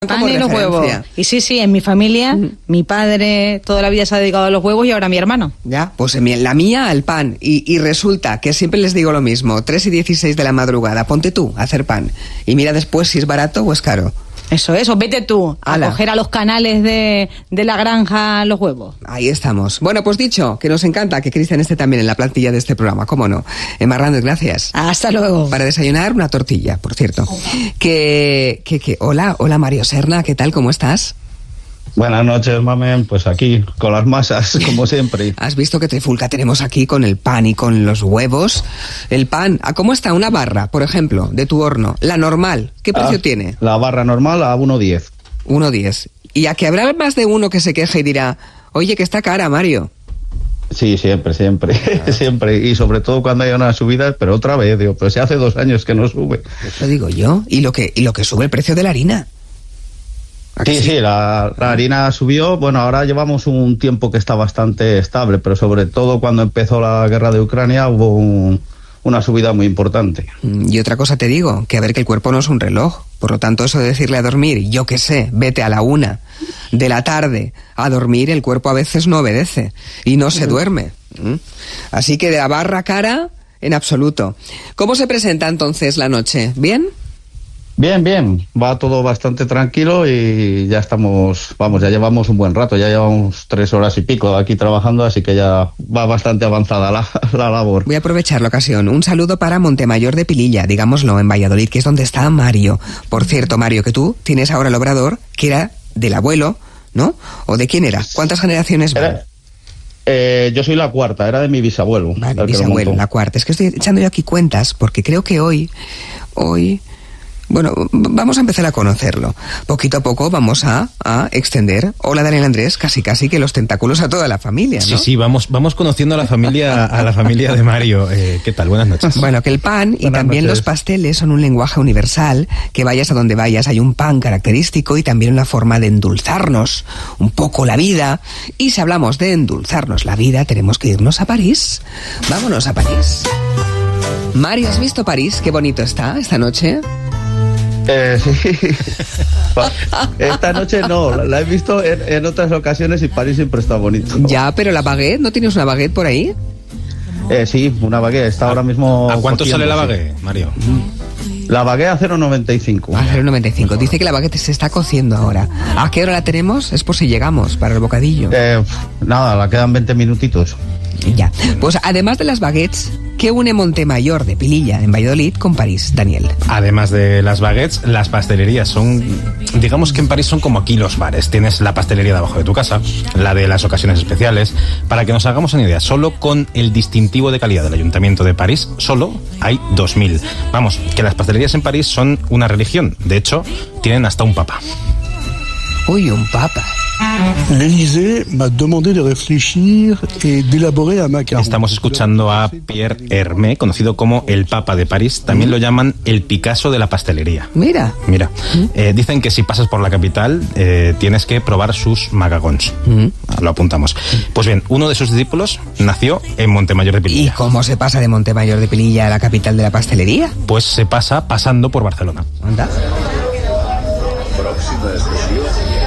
Pan y los huevos. Y sí, en mi familia, mi padre toda la vida se ha dedicado a los huevos y ahora mi hermano. Ya, pues en la mía al pan. Y resulta que siempre les digo lo mismo, 3:16 de la madrugada, ponte tú a hacer pan. Y mira después si es barato o es caro. Eso, vete tú a coger a los canales de la granja los huevos. Ahí estamos. Bueno, pues dicho, que nos encanta que Cristian esté también en la plantilla de este programa, cómo no. Emma Hernández, gracias. Hasta luego. Para desayunar, una tortilla, por cierto. Hola Mario Serna, ¿qué tal? ¿Cómo estás? Buenas noches, mamen. Pues aquí, con las masas, como siempre. Has visto qué trifulca tenemos aquí con el pan y con los huevos. El pan, ¿a cómo está una barra, por ejemplo, de tu horno? La normal, ¿qué precio tiene? La barra normal a 1,10. 1,10. Y a que habrá más de uno que se queje y dirá, oye, que está cara, Mario. Sí, siempre. Siempre. Y sobre todo cuando hay una subida, pero otra vez, digo, pero si hace 2 años que no sube. Eso digo yo. Y lo que sube el precio de la harina. Sí, la harina subió. Bueno, ahora llevamos un tiempo que está bastante estable, pero sobre todo cuando empezó la guerra de Ucrania hubo una subida muy importante. Y otra cosa te digo, que a ver, que el cuerpo no es un reloj. Por lo tanto, eso de decirle a dormir, yo qué sé, vete a la 1 de la tarde a dormir, el cuerpo a veces no obedece y no se duerme. Así que de la barra cara, en absoluto. ¿Cómo se presenta entonces la noche? ¿Bien? Bien, va todo bastante tranquilo y ya ya llevamos un buen rato, ya llevamos 3 horas y pico aquí trabajando, así que ya va bastante avanzada la labor. Voy a aprovechar la ocasión. Un saludo para Montemayor de Pililla, digámoslo, en Valladolid, que es donde está Mario. Por cierto, Mario, que tú tienes ahora el obrador, que era del abuelo, ¿no? ¿O de quién era? ¿Cuántas generaciones van? Yo soy la cuarta, era de mi bisabuelo. Vale, bisabuelo, la cuarta. Es que estoy echando yo aquí cuentas, porque creo que hoy... Bueno, vamos a empezar a conocerlo. Poquito a poco vamos a extender. Hola, Daniel Andrés, casi que los tentáculos a toda la familia, ¿no? Sí, vamos conociendo a la familia de Mario. ¿Qué tal? Buenas noches. Bueno, que el pan y también los pasteles son un lenguaje universal, que vayas a donde vayas hay un pan característico y también una forma de endulzarnos un poco la vida. Y si hablamos de endulzarnos la vida, tenemos que irnos a París. Vámonos a París. Mario, ¿has visto París? Qué bonito está esta noche. Sí. Esta noche no, la he visto en otras ocasiones y París siempre está bonito. Ya, pero la baguette, ¿no tienes una baguette por ahí? Sí, una baguette, está ahora mismo... ¿A cuánto sale la baguette, Mario? La baguette a 0,95. A 0,95. Dice que la baguette se está cociendo ahora. ¿A qué hora la tenemos? Es por si llegamos para el bocadillo. Nada, la quedan 20 minutitos. Ya. Pues además de las baguettes, ¿qué une Montemayor de Pililla en Valladolid con París, Daniel? Además de las baguettes, las pastelerías son... Digamos que en París son como aquí los bares. Tienes la pastelería de abajo de tu casa, la de las ocasiones especiales. Para que nos hagamos una idea, solo con el distintivo de calidad del Ayuntamiento de París, solo hay 2.000. Vamos, que las pastelerías en París son una religión. De hecho, tienen hasta un papa. Uy, un papa. L'Élysée m'a demandé de réfléchir et d'élaborer un macaron. Estamos escuchando a Pierre Hermé, conocido como el Papa de París. También lo llaman el Picasso de la pastelería. Mira. Dicen que si pasas por la capital tienes que probar sus macarons. Lo apuntamos. Pues bien, uno de sus discípulos nació en Montemayor de Pililla. ¿Y cómo se pasa de Montemayor de Pililla a la capital de la pastelería? Pues se pasa pasando por Barcelona. Anda. Próxima estación,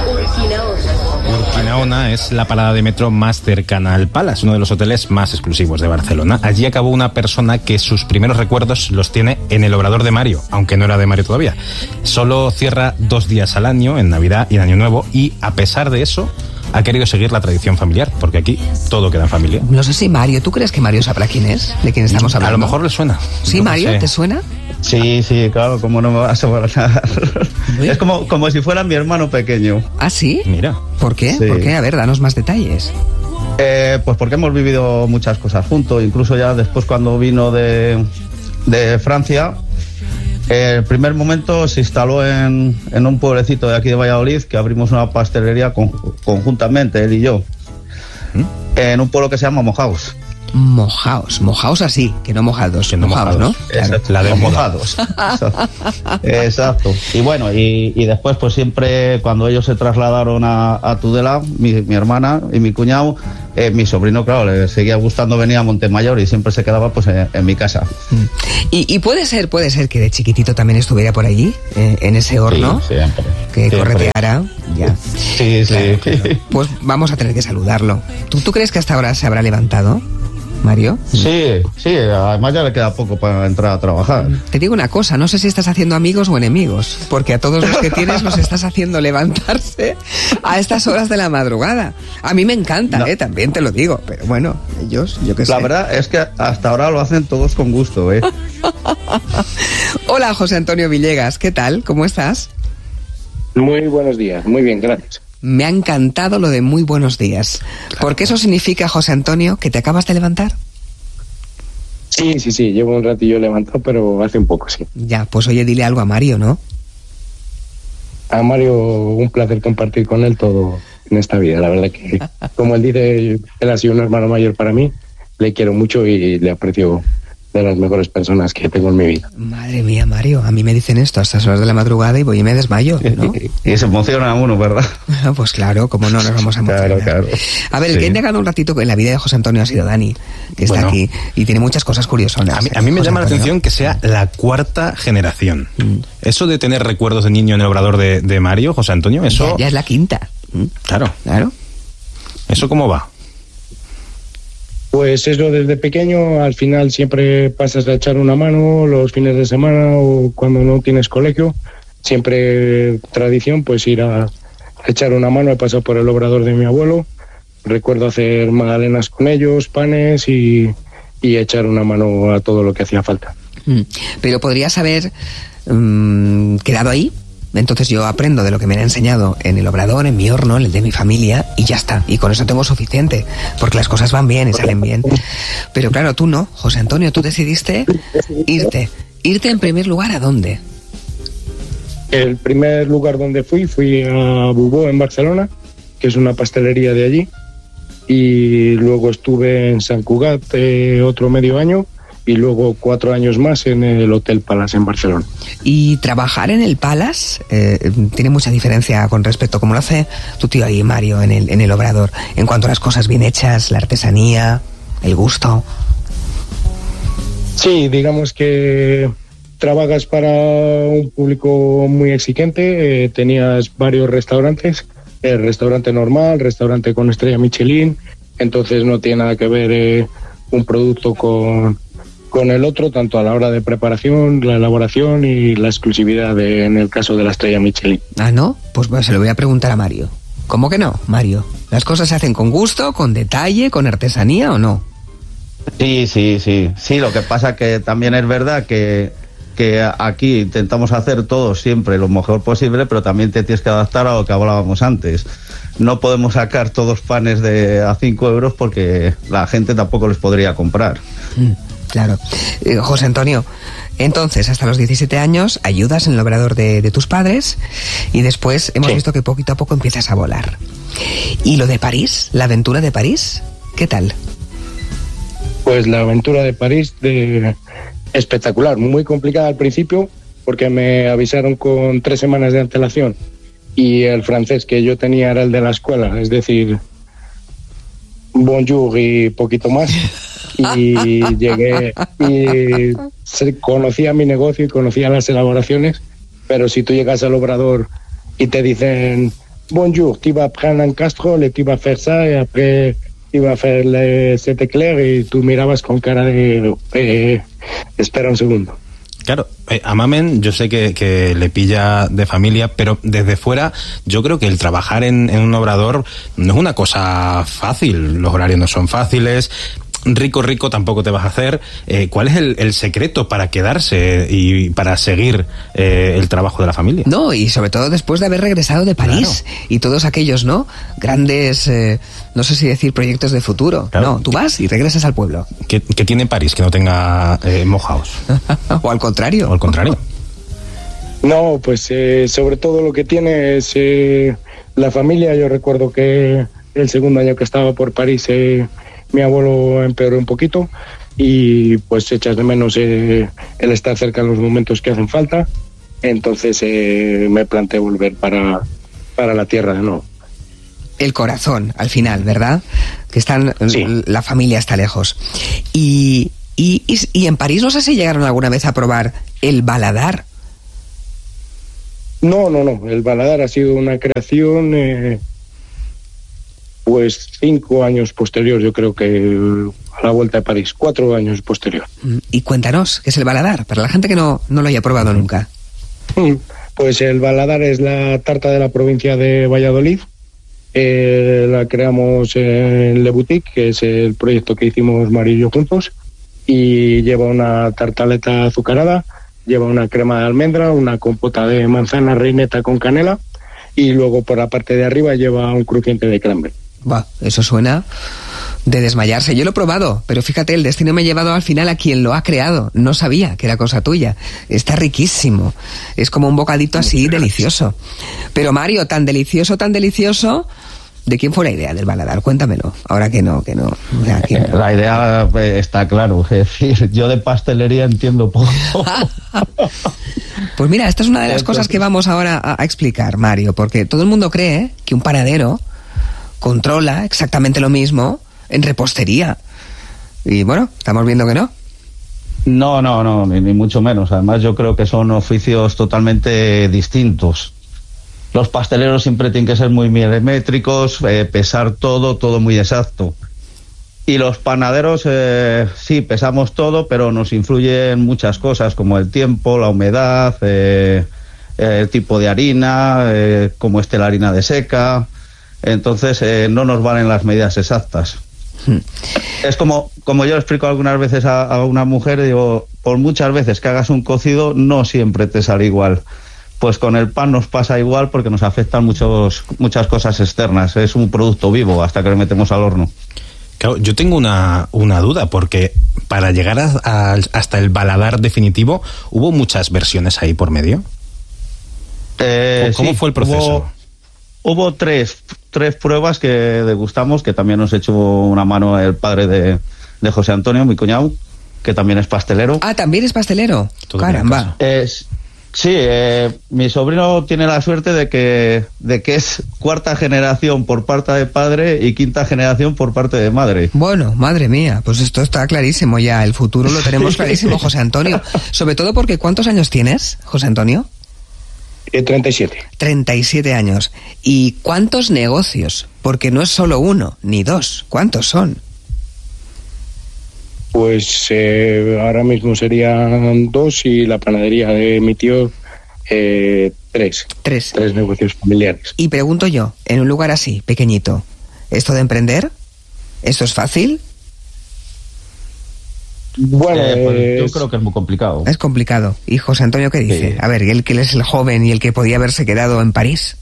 Urquinaona es la parada de metro más cercana al Palace, uno de los hoteles más exclusivos de Barcelona. Allí acabó una persona que sus primeros recuerdos los tiene en el obrador de Mario, aunque no era de Mario todavía. Solo cierra 2 días al año, en Navidad y en Año Nuevo, y a pesar de eso ha querido seguir la tradición familiar, porque aquí todo queda en familia. No sé si Mario, ¿tú crees que Mario sabrá quién es? ¿De quién estamos hablando? A lo mejor le suena. ¿Sí, Mario? ¿Te suena? Sí, claro, cómo no me vas a sonar. Es como si fuera mi hermano pequeño. ¿Ah, sí? Mira. ¿Por qué? Sí. ¿Por qué? A ver, danos más detalles. Pues porque hemos vivido muchas cosas juntos, incluso ya después cuando vino de Francia. El primer momento se instaló en un pueblecito de aquí de Valladolid, que abrimos una pastelería conjuntamente, él y yo, en un pueblo que se llama Mojaos. Mojaos así, que no mojados, que no mojados, ¿no? Claro. La de mojados. Exacto. Y bueno, y después pues siempre cuando ellos se trasladaron a Tudela, mi hermana y mi cuñado, mi sobrino, claro, le seguía gustando venir a Montemayor y siempre se quedaba pues en mi casa. Y puede ser que de chiquitito también estuviera por allí, en ese horno, sí, siempre, que siempre correteara, ya. Sí, sí. Claro. Pues vamos a tener que saludarlo. ¿Tú crees que hasta ahora se habrá levantado, Mario? Sí, además ya le queda poco para entrar a trabajar. Te digo una cosa, no sé si estás haciendo amigos o enemigos, porque a todos los que tienes los estás haciendo levantarse a estas horas de la madrugada. A mí me encanta, No. También te lo digo, pero bueno, ellos, yo qué sé. La verdad es que hasta ahora lo hacen todos con gusto, Hola, José Antonio Villegas, ¿qué tal? ¿Cómo estás? Muy buenos días, muy bien, gracias. Me ha encantado lo de muy buenos días, porque eso significa, José Antonio, que te acabas de levantar. Sí, llevo un ratillo levantado, pero hace un poco, sí. Ya, pues oye, dile algo a Mario, ¿no? A Mario, un placer compartir con él todo en esta vida. La verdad que, como él dice, él ha sido un hermano mayor para mí, le quiero mucho y le aprecio, de las mejores personas que tengo en mi vida. Madre mía, Mario, a mí me dicen esto a estas horas de la madrugada y voy y me desmayo, ¿no? Y se emociona uno, ¿verdad? Pues claro, cómo no nos vamos a emocionar. Claro. A ver, el que ha indagado un ratito en la vida de José Antonio ha sido Dani, que está aquí y tiene muchas cosas curiosonas. A mí me José llama la Antonio. atención que sea la cuarta generación. Eso de tener recuerdos de niño en el obrador de Mario, José Antonio, eso... Ya es la quinta. Claro. ¿Eso cómo va? Pues eso, desde pequeño, al final siempre pasas a echar una mano los fines de semana o cuando no tienes colegio. Siempre tradición, pues ir a echar una mano. He pasado por el obrador de mi abuelo. Recuerdo hacer magdalenas con ellos, panes y echar una mano a todo lo que hacía falta. Pero podrías haber quedado ahí. Entonces yo aprendo de lo que me han enseñado en el obrador, en mi horno, en el de mi familia, y ya está. Y con eso tengo suficiente, porque las cosas van bien y salen bien. Pero claro, tú no, José Antonio, tú decidiste irte. ¿Irte en primer lugar a dónde? El primer lugar donde fui a Bubó, en Barcelona, que es una pastelería de allí. Y luego estuve en Sant Cugat otro medio año. Y luego 4 años más en el Hotel Palace en Barcelona. Y trabajar en el Palace tiene mucha diferencia con respecto a cómo lo hace tu tío ahí, Mario, en el obrador, en cuanto a las cosas bien hechas, la artesanía, el gusto. Sí, digamos que trabajas para un público muy exigente. Tenías varios restaurantes, el restaurante normal, restaurante con estrella Michelin, entonces no tiene nada que ver un producto con el otro, tanto a la hora de preparación, la elaboración y la exclusividad en el caso de la estrella Michelin. Ah, ¿no? Pues se lo voy a preguntar a Mario. ¿Cómo que no, Mario? ¿Las cosas se hacen con gusto, con detalle, con artesanía o no? Sí, lo que pasa que también es verdad que aquí intentamos hacer todo siempre lo mejor posible, pero también te tienes que adaptar a lo que hablábamos antes. No podemos sacar todos panes a 5 euros porque la gente tampoco les podría comprar. Claro. José Antonio, entonces hasta los 17 años ayudas en el obrador de tus padres y después hemos visto que poquito a poco empiezas a volar. ¿Y lo de París? ¿La aventura de París? ¿Qué tal? Pues la aventura de París, espectacular, muy complicada al principio porque me avisaron con 3 semanas de antelación y el francés que yo tenía era el de la escuela, es decir, bonjour y poquito más. Y llegué y conocía mi negocio y conocía las elaboraciones, pero si tú llegas al obrador y te dicen bonjour, tu vas prendre un castrol, tu vas faire ça y après tu vas faire cet éclair y tú mirabas con cara de espera un segundo. Claro, a Mamen yo sé que le pilla de familia, pero desde fuera yo creo que el trabajar en un obrador no es una cosa fácil, los horarios no son fáciles, rico tampoco te vas a hacer. ¿Cuál es el secreto para quedarse y para seguir el trabajo de la familia? No, y sobre todo después de haber regresado de París, claro, y todos aquellos, ¿no? Grandes, no sé si decir proyectos de futuro. Claro. No, tú vas y regresas al pueblo. ¿Qué tiene París que no tenga mojaos? O al contrario. O al contrario. No, pues sobre todo lo que tiene es la familia. Yo recuerdo que el segundo año que estaba por París mi abuelo empeoró un poquito y pues echas de menos el estar cerca en los momentos que hacen falta. Entonces me planteé volver para la tierra de nuevo. El corazón, al final, ¿verdad? Que Sí. La familia está lejos. Y en París no sé si llegaron alguna vez a probar el baladar. No, el baladar ha sido una creación pues 5 años posterior, yo creo que a la vuelta de París, 4 años posterior. Y cuéntanos, ¿qué es el baladar? Para la gente que no lo haya probado nunca. Pues el baladar es la tarta de la provincia de Valladolid. La creamos en Le Boutique, que es el proyecto que hicimos Mario y yo juntos, y lleva una tartaleta azucarada, lleva una crema de almendra, una compota de manzana reineta con canela, y luego por la parte de arriba lleva un crujiente de cranberry. Bah, eso suena de desmayarse. Yo lo he probado, pero fíjate, el destino me ha llevado al final a quien lo ha creado. No sabía que era cosa tuya. Está riquísimo. Es como un bocadito así delicioso. Pero Mario, tan delicioso, ¿de quién fue la idea del baladar? Cuéntamelo. Ahora que no. O sea, ¿quién no? La idea está claro. Es decir, yo de pastelería entiendo poco. Pues mira, esta es una de las cosas que vamos ahora a explicar, Mario, porque todo el mundo cree que un panadero controla exactamente lo mismo en repostería. Y bueno, estamos viendo que no. No, ni mucho menos. Además, yo creo que son oficios totalmente distintos. Los pasteleros siempre tienen que ser muy milimétricos, pesar todo muy exacto. Y los panaderos, sí, pesamos todo, pero nos influyen muchas cosas, como el tiempo, la humedad, el tipo de harina, cómo esté la harina de seca. Entonces, no nos valen las medidas exactas. Es como yo explico algunas veces a una mujer, digo, por muchas veces que hagas un cocido, no siempre te sale igual. Pues con el pan nos pasa igual porque nos afectan muchas cosas externas. Es un producto vivo hasta que lo metemos al horno. Claro, yo tengo una duda, porque para llegar hasta el baladar definitivo, ¿hubo muchas versiones ahí por medio? ¿Cómo fue el proceso? Hubo tres pruebas que degustamos, que también nos echó una mano el padre de José Antonio, mi cuñado, que también es pastelero. Ah, ¿también es pastelero? Todo Caramba. Sí, mi sobrino tiene la suerte de que es 4ª generación por parte de padre y 5ª generación por parte de madre. Bueno, madre mía, pues esto está clarísimo ya, el futuro lo tenemos clarísimo, José Antonio. Sobre todo porque, ¿cuántos años tienes, José Antonio? 37. 37 años. ¿Y cuántos negocios? Porque no es solo uno, ni dos. ¿Cuántos son? Pues ahora mismo serían 2 y la panadería de mi tío 3. 3 negocios familiares. Y pregunto yo, en un lugar así, pequeñito, ¿esto de emprender? ¿Esto es fácil? Bueno, pues yo creo que es muy complicado. Es complicado. ¿Y José Antonio qué dice? Sí. A ver, él que es el joven y el que podía haberse quedado en París.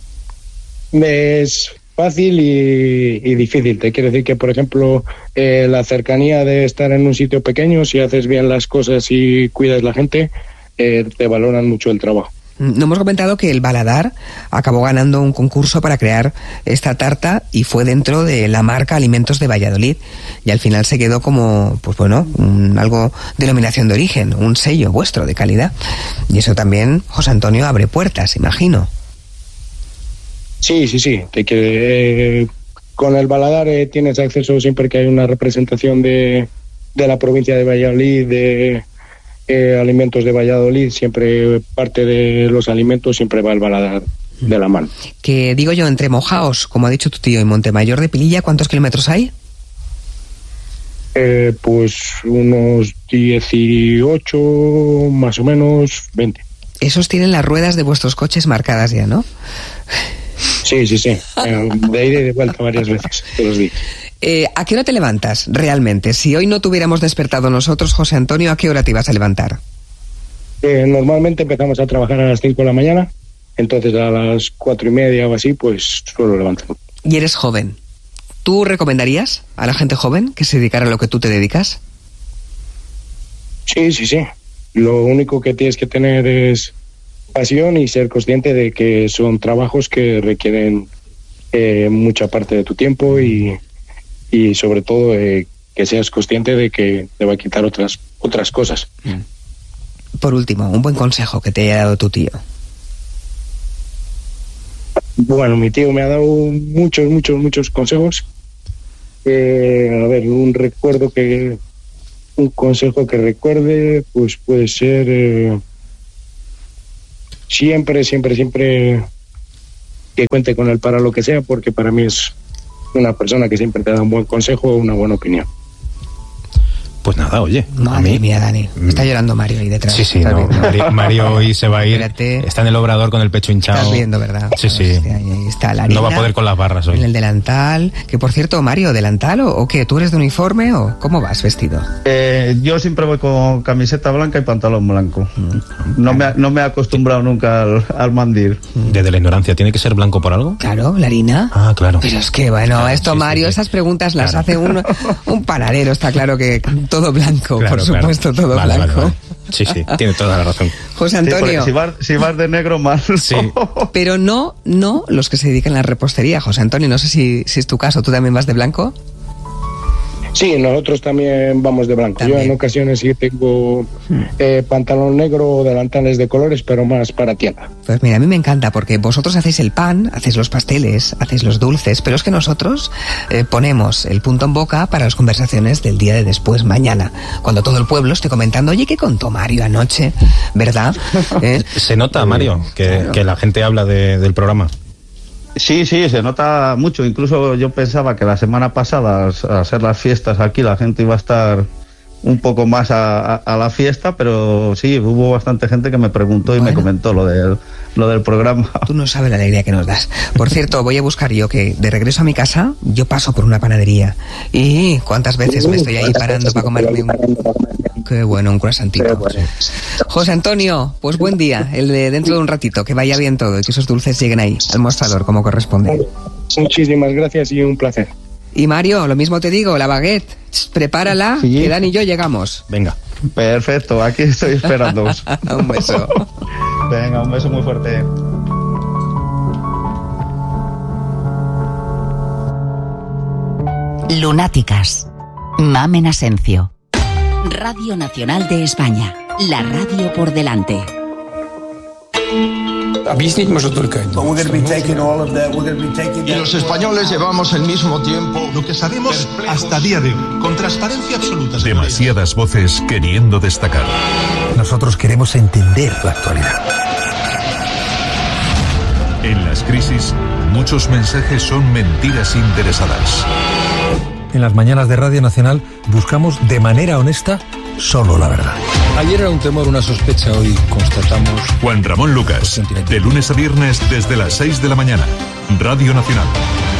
es fácil y difícil. Te quiero decir que, por ejemplo, la cercanía de estar en un sitio pequeño, si haces bien las cosas y cuidas la gente, te valoran mucho el trabajo. No hemos comentado que el baladar acabó ganando un concurso para crear esta tarta y fue dentro de la marca Alimentos de Valladolid, y al final se quedó como, pues bueno, algo denominación de origen, un sello vuestro de calidad, y eso también, José Antonio, abre puertas, imagino. Sí. Con el baladar tienes acceso siempre que hay una representación de la provincia de Valladolid, de Alimentos de Valladolid, siempre parte de los alimentos siempre va el baladar de la mano. Que digo yo, entre Mojaos, como ha dicho tu tío, y Montemayor de Pililla, ¿cuántos kilómetros hay? Pues unos 18, más o menos 20. Esos tienen las ruedas de vuestros coches marcadas ya, ¿no? Sí. De ida y de vuelta varias veces, todos los días. ¿A qué hora te levantas realmente? Si hoy no te hubiéramos despertado nosotros, José Antonio, ¿a qué hora te ibas a levantar? Normalmente empezamos a trabajar a las 5 de la mañana, entonces a las 4:30 o así, pues suelo levantarme. Y eres joven. ¿Tú recomendarías a la gente joven que se dedicara a lo que tú te dedicas? Sí. Lo único que tienes que tener es pasión y ser consciente de que son trabajos que requieren mucha parte de tu tiempo y y sobre todo que seas consciente de que te va a quitar otras cosas. Por último, un buen consejo que te haya dado tu tío. Bueno, mi tío me ha dado muchos consejos. A ver, un consejo que recuerde, pues puede ser siempre que cuente con él para lo que sea, porque para mí es una persona que siempre te da un buen consejo o una buena opinión. Pues nada, oye. Madre mía, Dani. Está llorando Mario ahí detrás. Sí, no. Mario hoy se va a ir. Espérate. Está en el obrador con el pecho hinchado. Estás viendo, ¿verdad? Sí. Ahí está la harina. No va a poder con las barras hoy. En el delantal. Que por cierto, Mario, ¿delantal o qué? ¿Tú eres de uniforme o cómo vas vestido? Yo siempre voy con camiseta blanca y pantalón blanco. No me he acostumbrado nunca al mandil. Desde la ignorancia, ¿tiene que ser blanco por algo? Claro, la harina. Ah, claro. Pero es que, bueno, claro, esto, sí, Mario, esas preguntas las hace un panadero. Está claro que todo blanco. Claro, por supuesto, todo blanco. Vale. Sí, tiene toda la razón. José Antonio. Sí, si vas de negro, mal. Sí. Pero no los que se dedican a la repostería, José Antonio. No sé si es tu caso. ¿Tú también vas de blanco? Sí, nosotros también vamos de blanco. ¿También? Yo en ocasiones sí tengo pantalón negro o delantales de colores, pero más para tienda. Pues mira, a mí me encanta porque vosotros hacéis el pan, hacéis los pasteles, hacéis los dulces, pero es que nosotros ponemos el punto en boca para las conversaciones del día de después, mañana, cuando todo el pueblo esté comentando, oye, ¿qué contó Mario anoche? ¿Verdad? Se nota, Mario, que la gente habla del programa. Sí, se nota mucho. Incluso yo pensaba que la semana pasada, al ser las fiestas aquí, la gente iba a estar un poco más a la fiesta, pero sí, hubo bastante gente que me preguntó y me comentó lo del programa. Tú no sabes la alegría que nos das. Por cierto, voy a buscar yo que de regreso a mi casa, yo paso por una panadería. Y cuántas veces me estoy ahí parando para comerme qué bueno, un croissantito. José Antonio, pues buen día, el de dentro de un ratito, que vaya bien todo y que esos dulces lleguen ahí, al mostrador, como corresponde. Muchísimas gracias y un placer. Y Mario, lo mismo te digo, la baguette, prepárala, que Dani y yo llegamos. Venga. Perfecto, aquí estoy esperando. Un beso. Venga, un beso muy fuerte. Lunáticas. Mamen Asencio. Radio Nacional de España. La radio por delante. Y los españoles llevamos el mismo tiempo. Lo que sabemos hasta día de hoy, con transparencia absoluta. Demasiadas voces queriendo destacar. Nosotros queremos entender la actualidad. En las crisis, muchos mensajes son mentiras interesadas. En las mañanas de Radio Nacional buscamos de manera honesta solo la verdad. Ayer era un temor, una sospecha, hoy constatamos... Juan Ramón Lucas, de lunes a viernes desde las 6 de la mañana. Radio Nacional.